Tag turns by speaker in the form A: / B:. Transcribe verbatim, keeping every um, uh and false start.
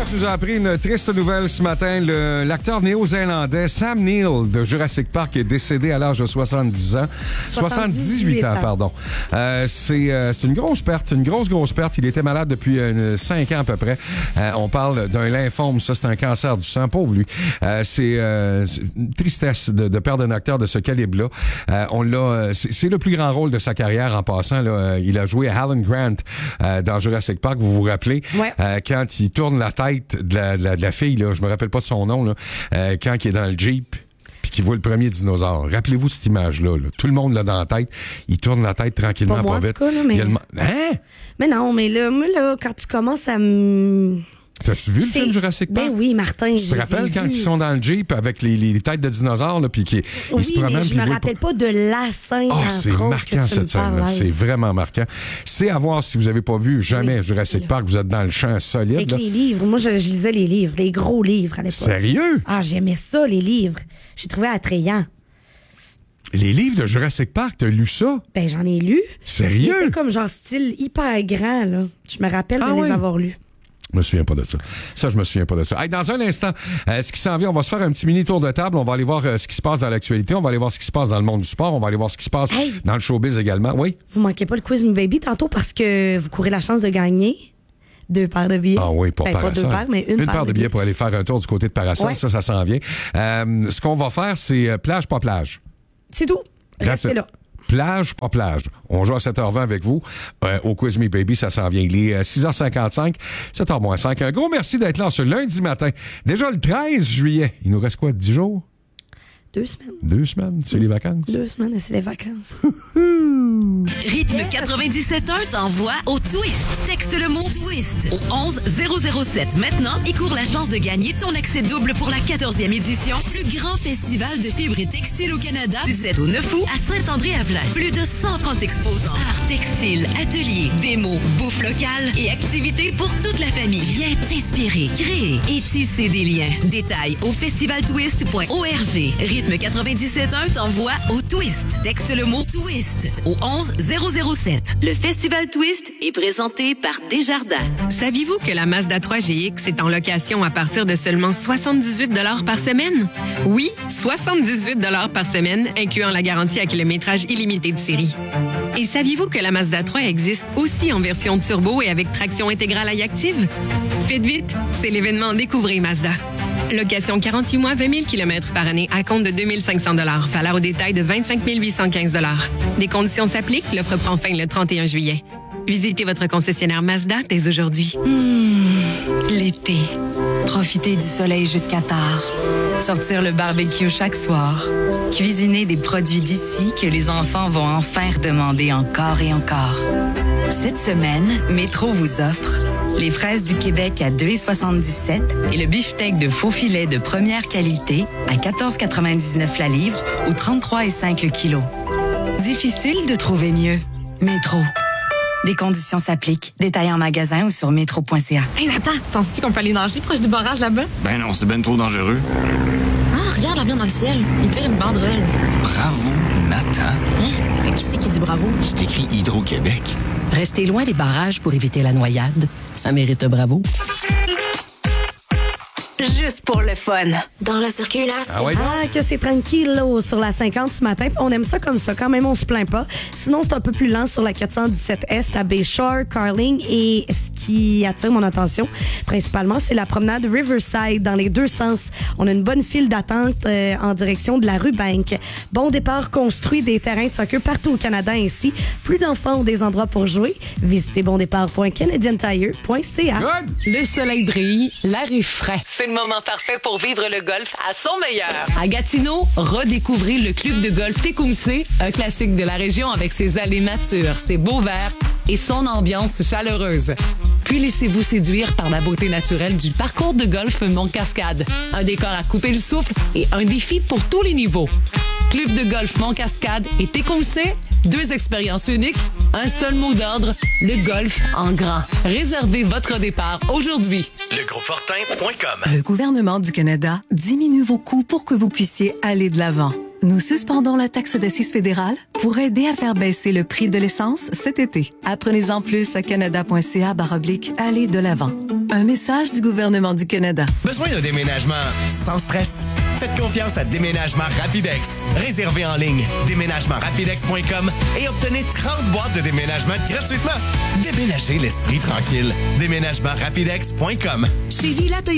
A: neuf nous a appris une triste nouvelle ce matin. Le, l'acteur néo-zélandais Sam Neill de Jurassic Park est décédé à l'âge de soixante-dix ans. soixante-dix-huit ans, pardon. Euh, c'est, euh, c'est une grosse perte, une grosse, grosse perte. Il était malade depuis euh, cinq ans à peu près. Euh, on parle d'un lymphome, ça c'est un cancer du sang, pauvre lui. Euh, c'est, euh, c'est une tristesse de, de perdre un acteur de ce calibre-là. Euh, on l'a, c'est, c'est le plus grand rôle de sa carrière en passant. Là, il a joué Alan Grant euh, dans Jurassic Park, vous vous rappelez?
B: Ouais.
A: Euh, quand il tourne la tête de la, de la, de la fille, là, je me rappelle pas de son nom, là, euh, quand il est dans le Jeep puis qu'il voit le premier dinosaure. Rappelez-vous cette image-là. Là. Tout le monde l'a dans la tête. Il tourne la tête tranquillement,
B: pas, moi,
A: pas vite.
B: En tout cas, là, mais...
A: Le... Hein?
B: Mais non, mais là, moi, là, quand tu commences à me...
A: T'as-tu vu
B: c'est...
A: le film Jurassic Park?
B: Ben oui, Martin.
A: Tu te rappelles quand vu. Ils sont dans le Jeep avec les, les têtes de dinosaures, là, puis qu'ils
B: oui,
A: ils se promènent?
B: Mais je me rappelle pas de la scène.
A: Oh, c'est marquant cette scène-là. C'est vraiment marquant. C'est à voir si vous avez pas vu jamais oui. Jurassic Park, vous êtes dans le champ solide.
B: Avec
A: là.
B: les livres. Moi, je, je lisais les livres, les gros livres à l'époque.
A: Sérieux?
B: Ah, j'aimais ça, les livres. J'ai trouvé attrayant.
A: Les livres de Jurassic Park, t'as lu ça?
B: Ben, j'en ai lu.
A: Sérieux?
B: C'était comme genre style hyper grand, là. Je me rappelle ah, de
A: oui.
B: les avoir lus.
A: Je me souviens pas de ça. Ça, je me souviens pas de ça. Hey, dans un instant, euh, ce qui s'en vient, on va se faire un petit mini tour de table. On va aller voir euh, ce qui se passe dans l'actualité. On va aller voir ce qui se passe dans le monde du sport. On va aller voir ce qui se passe hey. dans le showbiz également. Oui?
B: Vous manquez pas le quiz Me Baby tantôt parce que vous courez la chance de gagner deux paires de billets.
A: Ah oui, pour
B: ben,
A: Parasol.
B: Pas deux paires, mais une,
A: une
B: paire
A: paire de billets pour aller faire un tour du côté de Parasol. Ouais. Ça, ça s'en vient. Euh, ce qu'on va faire, c'est euh, plage, pas plage.
B: C'est tout. Restez là.
A: Plage, pas plage. On joue à sept heures vingt avec vous. Euh, au Quiz Me Baby, ça s'en vient. Il est six heures cinquante-cinq, sept heures moins cinq. Un gros merci d'être là ce lundi matin. Déjà le treize juillet. Il nous reste quoi, dix jours?
B: Deux semaines.
A: Deux semaines, c'est les vacances.
B: Deux semaines et c'est les vacances.
C: Rythme quatre-vingt-dix-sept un t'envoie au Twist. Texte le mot Twist au onze zéro zéro sept maintenant et cours la chance de gagner ton accès double pour la quatorzième édition du grand festival de fibres et textiles au Canada du sept au neuf août à Saint-André-Avelin. Plus de cent trente exposants, arts textiles, ateliers, démos, bouffe locale et activités pour toute la famille. Viens t'inspirer, créer et tisser des liens. Détails au festival twist point org. Rythme quatre-vingt-dix-sept un t'envoie au Twist. Texte le mot Twist au onze zéro zéro sept. Le festival Twist est présenté par Desjardins.
D: Saviez-vous que la Mazda trois G X est en location à partir de seulement soixante-dix-huit dollars par semaine? Oui, soixante-dix-huit dollars par semaine, incluant la garantie à kilométrage illimité de série. Et saviez-vous que la Mazda trois existe aussi en version turbo et avec traction intégrale iActive? Faites vite, c'est l'événement Découvrez Mazda. Location quarante-huit mois, vingt mille kilomètres par année à compte de deux mille cinq cents dollars. Valeur au détail de vingt-cinq mille huit cent quinze dollars. Des conditions s'appliquent. L'offre prend fin le trente et un juillet. Visitez votre concessionnaire Mazda dès aujourd'hui.
E: Mmh, l'été. Profiter du soleil jusqu'à tard. Sortir le barbecue chaque soir. Cuisiner des produits d'ici que les enfants vont enfin redemander encore et encore. Cette semaine, Métro vous offre les fraises du Québec à deux soixante-dix-sept et le beefsteak de faux filet de première qualité à quatorze quatre-vingt-dix-neuf la livre ou trente-trois virgule cinq le kilo. Difficile de trouver mieux. Métro. Des conditions s'appliquent. Détails en magasin ou sur métro point c a.
F: Hey Nathan, penses-tu qu'on peut aller nager proche du barrage là-bas?
G: Ben non, c'est ben trop dangereux.
F: Ah, regarde l'avion dans le ciel. Il tire une banderole.
G: Bravo, Nathan.
F: Hein? Mais qui c'est qui dit bravo?
G: C'est écrit Hydro-Québec.
H: Restez loin des barrages pour éviter la noyade. Ça mérite un bravo.
C: Juste pour le fun. Dans la circulation.
A: Ah, ouais.
B: ah que c'est tranquille là, sur la cinquante ce matin. On aime ça comme ça. Quand même, on se plaint pas. Sinon, c'est un peu plus lent sur la quatre cent dix-sept Est à Bayshore, Carling. Et ce qui attire mon attention, principalement, c'est la promenade Riverside dans les deux sens. On a une bonne file d'attente euh, en direction de la rue Bank. Bon départ construit des terrains de soccer partout au Canada ainsi. Plus d'enfants ont des endroits pour jouer. Visitez bon départ point canadian tire point c a.
A: Good.
I: Le soleil brille, l'air est frais.
C: C'est le moment parfait pour vivre le golf à son meilleur.
I: À Gatineau, redécouvrez le club de golf Tecumseh, un classique de la région avec ses allées matures, ses beaux verts et son ambiance chaleureuse. Puis laissez-vous séduire par la beauté naturelle du parcours de golf Mont-Cascade. Un décor à couper le souffle et un défi pour tous les niveaux. Club de golf Mont-Cascade et Tecumseh, deux expériences uniques, un seul mot d'ordre, le golf en grand. Réservez votre départ aujourd'hui.
J: le groupe fortin point com.
K: Le gouvernement du Canada diminue vos coûts pour que vous puissiez aller de l'avant.
J: Nous suspendons la taxe d'assises fédérale pour aider à faire baisser le prix de l'essence cet été. Apprenez-en plus à canada.ca barre oblique aller de l'avant. Un message du gouvernement du Canada.
K: Besoin d'un déménagement sans stress? Faites confiance à Déménagement Rapidex. Réservez en ligne déménagement rapidex point com et obtenez trente boîtes de déménagement gratuitement. Déménagez l'esprit tranquille. déménagement rapidex point com.
L: Chez Villa